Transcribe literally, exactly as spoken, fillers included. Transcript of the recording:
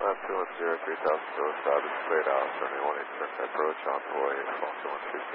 two one zero, three thousand, northbound, displayed out, seventy-one, expect approach on Hawaii, Fox one two